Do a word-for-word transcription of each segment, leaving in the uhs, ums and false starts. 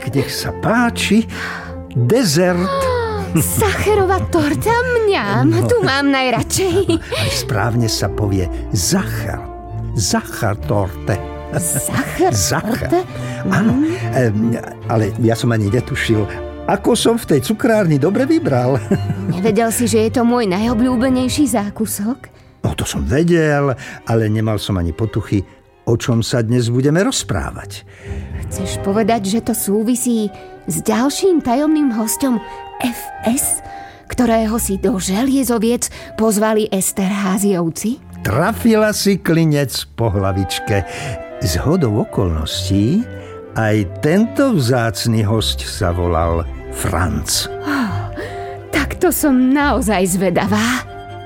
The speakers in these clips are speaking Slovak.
nech sa páči. Dezert. Sacherová torta, mňam, no. Tu mám najradšej. Aj správne sa povie Zachar. Zachar torte. Zachar torte? Áno, mm. ale ja som ani netušil, ako som v tej cukrárni dobre vybral. Nevedel si, že je to môj najobľúbenejší zákusok? No to som vedel, ale nemal som ani potuchy, o čom sa dnes budeme rozprávať. Chceš povedať, že to súvisí s ďalším tajomným hosťom ef es, ktorého si do Želiezoviec pozvali Esterházyovci? Trafila si klinec po hlavičke. Zhodou okolností aj tento vzácny hosť sa volal Franc. Oh, tak to som naozaj zvedavá.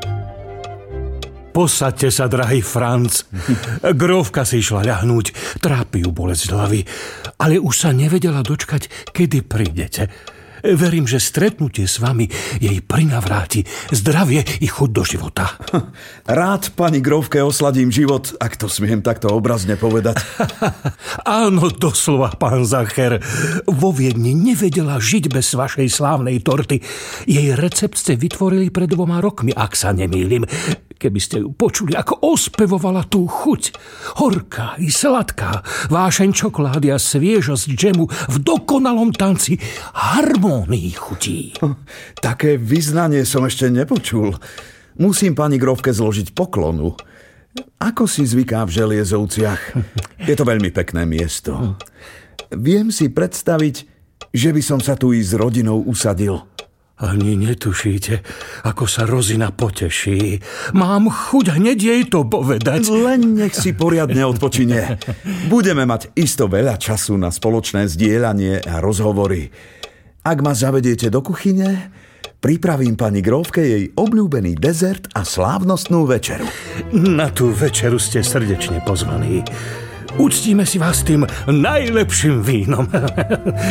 Posaďte sa, drahý Franc. Grófka si išla ľahnúť, trápi ju bolesť hlavy, ale už sa nevedela dočkať, kedy prídete. Verím, že stretnutie s vami jej prinavráti zdravie i chuť do života. Rád pani grófke osladím život, ak to smiem takto obrazne povedať. Áno, doslova, pán Zacher. Vo Viedni nevedela žiť bez vašej slávnej torty. Jej recept ste vytvorili pred dvoma rokmi, ak sa nemýlim. Keby ste ju počuli, ako ospevovala tú chuť. Horká i sladká, vášeň čokolády a sviežosť džemu v dokonalom tanci harmónii chutí. Také vyznanie som ešte nepočul. Musím pani grófke zložiť poklonu. Ako si zvyká v Želiezovciach? Je to veľmi pekné miesto. Viem si predstaviť, že by som sa tu i s rodinou usadil. Ani netušíte, ako sa Rozina poteší. Mám chuť hneď jej to povedať. Len nech si poriadne odpočinie. Budeme mať isto veľa času na spoločné zdieľanie a rozhovory. Ak ma zavediete do kuchyne, pripravím pani grófke jej obľúbený dezert a slávnostnú večeru. Na tú večeru ste srdečne pozvaní. Uctíme si vás tým najlepším vínom.